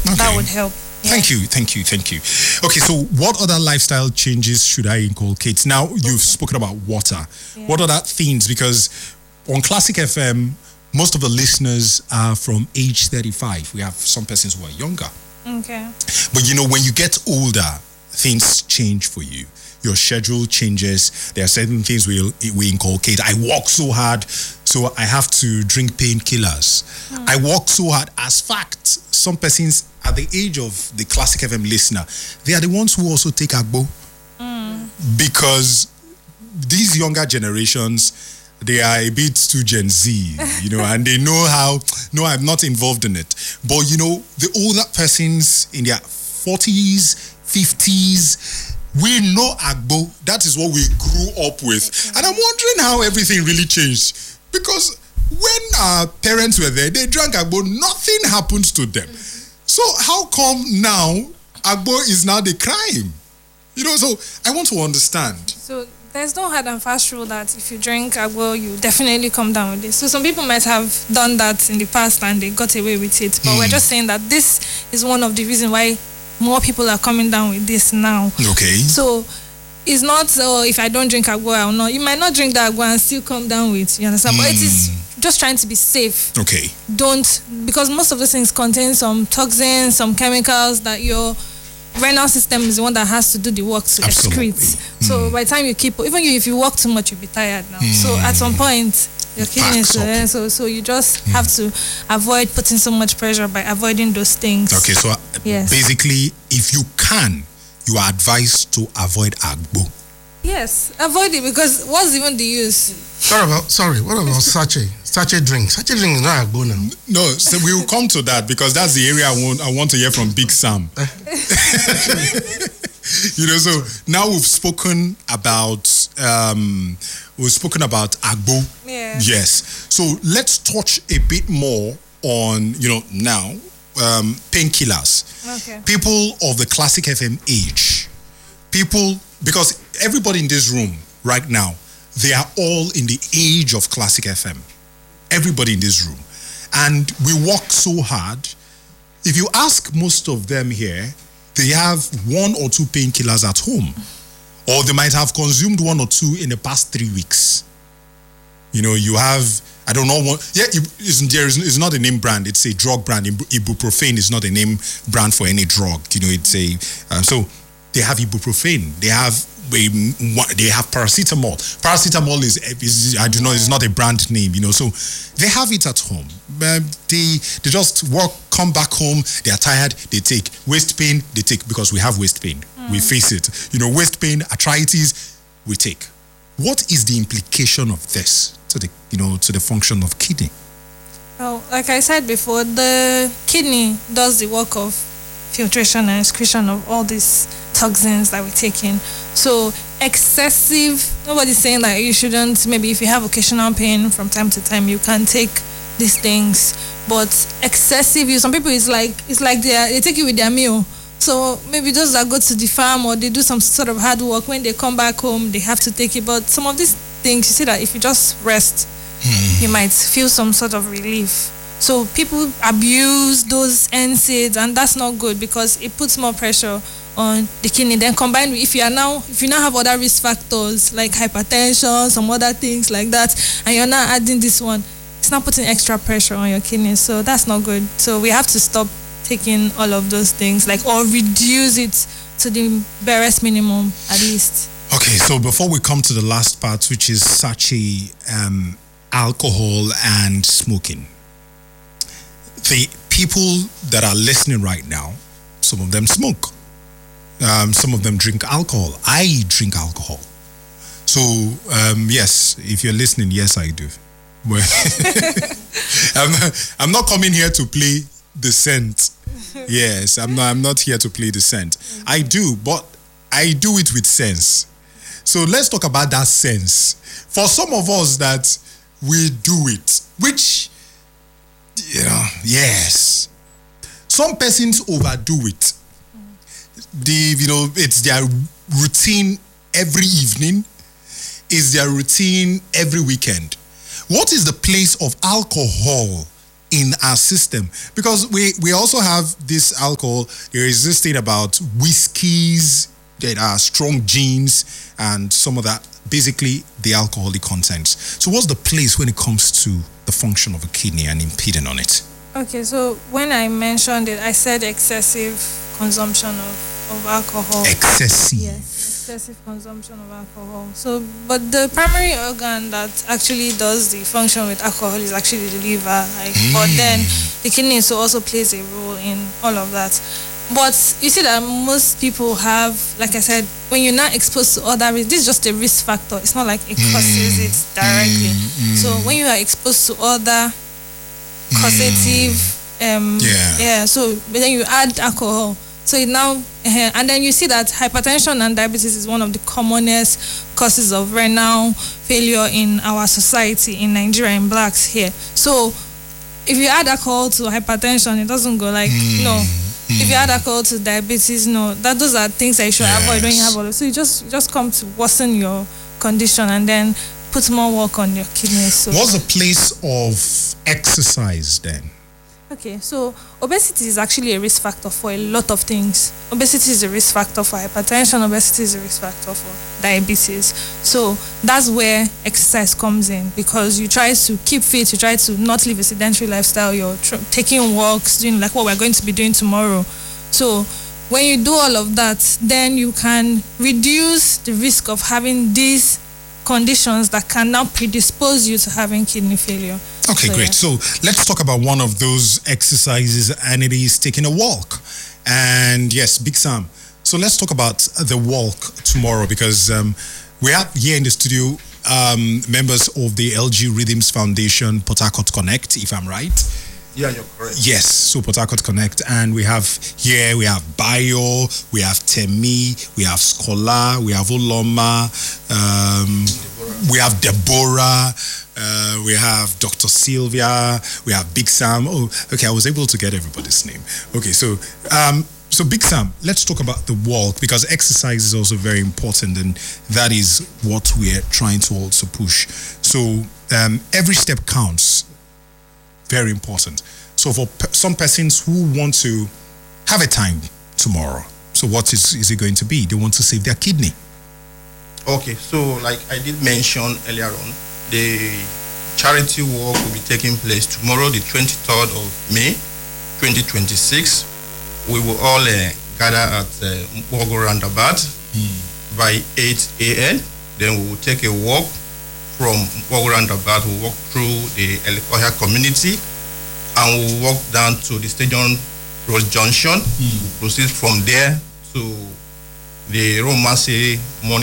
That would help. Yeah. Thank you. Okay, so what other lifestyle changes should I inculcate? Now, you've spoken about water. Yeah. What are that things? Because on Classic FM, most of the listeners are from age 35. We have some persons who are younger. Okay. But when you get older, things change for you. Your schedule changes. There are certain things we inculcate. I work so hard, so I have to drink painkillers. I work so hard. As fact, some persons at the age of the Classic FM listener, they are the ones who also take agbo. Because these younger generations, they are a bit too Gen Z, and they know how. No, I'm not involved in it. But the older persons in their 40s, 50s, we know agbo. That is what we grew up with. And I'm wondering how everything really changed. Because when our parents were there, they drank agbo, nothing happened to them. So how come now agbo is now the crime? So I want to understand. So there's no hard and fast rule that if you drink agbo, you definitely come down with this. So some people might have done that in the past and they got away with it. But we're just saying that this is one of the reasons why more people are coming down with this now. Okay. So it's not, if I don't drink agbo, I will not. You might not drink the agbo and still come down with, you understand? But it is just trying to be safe. Okay. Because most of those things contain some toxins, some chemicals that your renal system is the one that has to do the work to excrete. So by the time you if you work too much, you'll be tired now. So at some point, your kidneys, so you just have to avoid putting so much pressure by avoiding those things. Okay, so basically, if you can, you are advised to avoid agbo. Yes, avoid it, because what's even the use? What about sachet drink? Sachet drink is not agbo now. No, so we will come to that, because that's the area I want to hear from Big Sam. So now we've spoken about agbo. Yeah. Yes. So let's touch a bit more on now painkillers. Okay. People of the Classic FM age. Because everybody in this room right now, they are all in the age of Classic FM. Everybody in this room. And we work so hard. If you ask most of them here, they have 1 or 2 painkillers at home. Or they might have consumed 1 or 2 in the past 3 weeks. You have, I don't know what, it's not a name brand, it's a drug brand. Ibuprofen is not a name brand for any drug. It's so they have ibuprofen, they have paracetamol. Paracetamol is I do know, it's not a brand name, so they have it at home. They just come back home, they are tired, they take. Waist pain, they take, because we have waist pain. We face it. Waist pain, arthritis, we take. What is the implication of this to the function of kidney? Well, like I said before, the kidney does the work of filtration and excretion of all these toxins that we take in. So excessive, nobody's saying that you shouldn't, maybe if you have occasional pain from time to time, you can take these things. But excessive use, some people it's like they take it with their meal. So maybe those that go to the farm or they do some sort of hard work, when they come back home, they have to take it. But some of these things, you see that if you just rest, you might feel some sort of relief. So people abuse those NSAIDs, and that's not good, because it puts more pressure on the kidney. Then combined with, if you now have other risk factors like hypertension, some other things like that, and you're now adding this one, it's not putting extra pressure on your kidneys. So that's not good. So we have to stop taking all of those things, or reduce it to the barest minimum at least. Okay, so before we come to the last part, which is sachet, alcohol and smoking, the people that are listening right now, some of them smoke, some of them drink alcohol. I drink alcohol. So yes, if you're listening, yes, I do. I'm not coming here to play the scent. Yes, I'm not here to play the scent. I do, but I do it with sense. So let's talk about that sense. For some of us that we do it, which, yes. Some persons overdo it. It's their routine every evening. It's their routine every weekend. What is the place of alcohol in our system, because we also have this alcohol. There is this thing about whiskeys that are strong gins and some of that, basically the alcoholic contents. So what's the place when it comes to the function of a kidney and impeding on it? Okay, so when I mentioned it, I said excessive consumption of alcohol. Excessive. Yes, excessive consumption of alcohol. So, but the primary organ that actually does the function with alcohol is actually the liver. But then the kidney so also plays a role in all of that. But you see that most people have, like I said, when you're not exposed to other risks, this is just a risk factor. It's not like it causes it directly. So when you are exposed to other causative, so but then you add alcohol. So it now, and then you see that hypertension and diabetes is one of the commonest causes of renal failure in our society, in Nigeria, in blacks here. So if you add alcohol to hypertension, it doesn't go like, no. If you add alcohol to diabetes, no. Those are things that you should avoid when you have all of it. So you just come to worsen your condition and then put more work on your kidneys. So what's the place of exercise then? Okay, so obesity is actually a risk factor for a lot of things. Obesity is a risk factor for hypertension. Obesity is a risk factor for diabetes. So that's where exercise comes in, because you try to keep fit, you try to not live a sedentary lifestyle, you're taking walks, doing like what we're going to be doing tomorrow. So when you do all of that, then you can reduce the risk of having these conditions that can now predispose you to having kidney failure. Okay, great. So let's talk about one of those exercises, and it is taking a walk. And yes, Big Sam. So let's talk about the walk tomorrow, because we have here in the studio members of the LG Rhythms Foundation Port Harcourt Connect, if I'm right. Yeah, you're correct. Yes, so Port Harcourt Connect, and we have Bayo, we have Temi, we have Scholar, we have Oloma, we have Deborah, we have Dr. Sylvia, we have Big Sam. Oh, okay, I was able to get everybody's name. Okay, so Big Sam, let's talk about the walk, because exercise is also very important, and that is what we're trying to also push. So every step counts. Very important. So for some persons who want to have a time tomorrow, so what is it going to be? They want to save their kidney. Okay, so like I did mention earlier on, the charity walk will be taking place tomorrow, the 23rd of May, 2026. We will all gather at Mpogo Roundabout by 8 a.m. Then we will take a walk from Mpogo Roundabout. We'll walk through the Elikoya community, and we'll walk down to the Stadium Road Junction. We'll proceed from there to the Romasi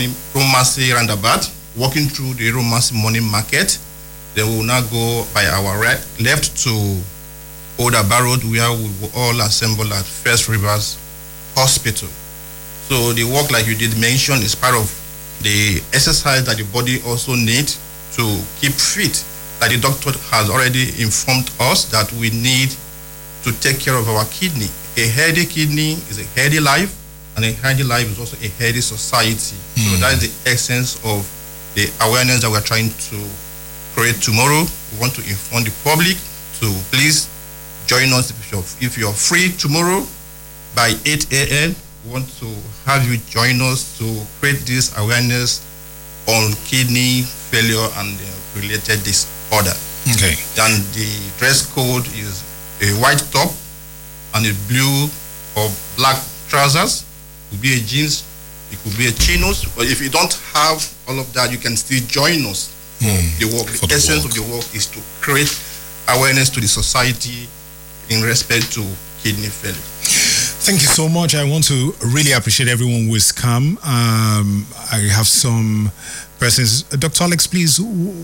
Roundabout, walking through the Romasi Morning Market. Then we will now go by our left to Old Aba Road, where we will all assemble at First Rivers Hospital. So the walk, like you did mention, is part of the exercise that the body also needs to keep fit. That the doctor has already informed us that we need to take care of our kidney. A healthy kidney is a healthy life, and a healthy life is also a healthy society. So that is the essence of the awareness that we're trying to create tomorrow. We want to inform the public to please join us if you're free tomorrow by 8 a.m. We want to have you join us to create this awareness on kidney failure and related disorder. Okay. And the dress code is a white top and a blue or black trousers. It could be a jeans, it could be a chinos. But if you don't have all of that, you can still join us for the work. The essence of the work is to create awareness to the society in respect to kidney failure. Thank you so much. I want to really appreciate everyone who has come. I have some persons. Dr. Alex, please.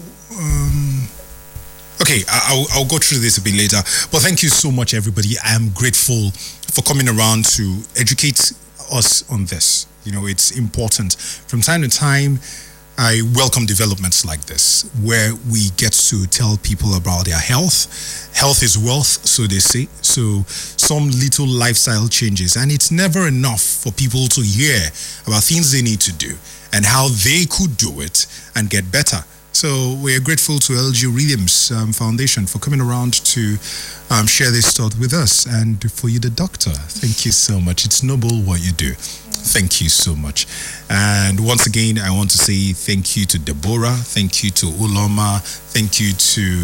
Okay, I'll go through this a bit later. But thank you so much, everybody. I am grateful for coming around to educate us on this. You know, it's important. From time to time, I welcome developments like this, where we get to tell people about their health. Health is wealth, so they say. So some little lifestyle changes, and it's never enough for people to hear about things they need to do and how they could do it and get better. So we are grateful to LG Rhythms Foundation for coming around to share this thought with us. And for you, the doctor, thank you so much. It's noble what you do. Thank you so much. And once again, I want to say thank you to Deborah. Thank you to Uloma. Thank you to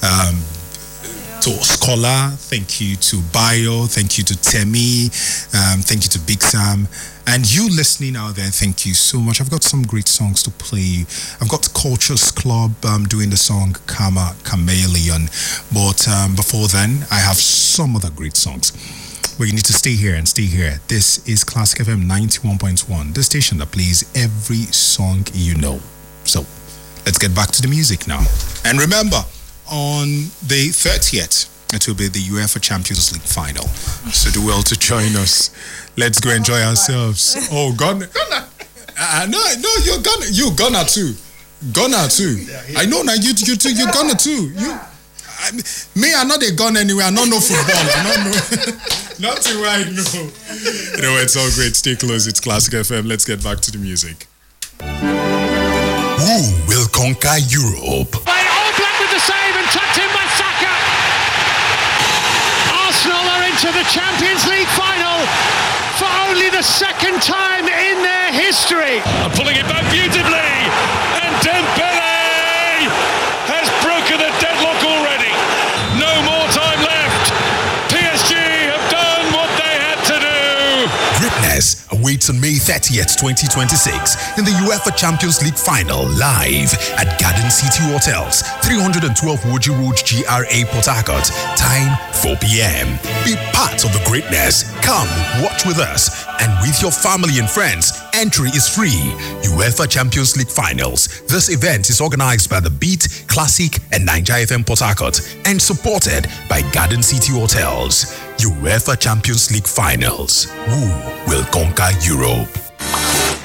Scholar, thank you to Bayo, thank you to Temi, thank you to Big Sam, and you listening out there, thank you so much. I've got some great songs to play. I've got Cultures Club doing the song Chameleon, but before then, I have some other great songs. But you need to stay here and stay here. This is Classic FM 91.1, the station that plays every song you know. So, let's get back to the music now. And remember, on the 30th, it will be the UEFA Champions League final. So do well to join us. Let's go enjoy ourselves. Oh, Ghana. No, you're Ghana. You Ghana too. Ghana too. I know now. You too. You Ghana too. Me, I'm not a gun anyway. I don't know football. I don't know. Nothing right now. Anyway, it's all great. Stay close. It's Classic FM. Let's get back to the music. Who will conquer Europe? Save and tucked in by Saka. Arsenal are into the Champions League final for only the second time in their history. And pulling it back beautifully, and Dembele has broken the deadlock already. No more time left. PSG have done what they had to do. Greatness awaits on May 30th, 2026 in the UEFA Champions League final live at Garden City Hotels, 312 Woji Road, GRA, Port Harcourt. Time 4 p.m. Be part of the greatness. Come watch with us and with your family and friends. Entry is free. UEFA Champions League finals. This event is organized by The Beat, Classic and Nigeria FM Port Harcourt and supported by Garden City Hotels. UEFA Champions League finals. Who will conquer Europe?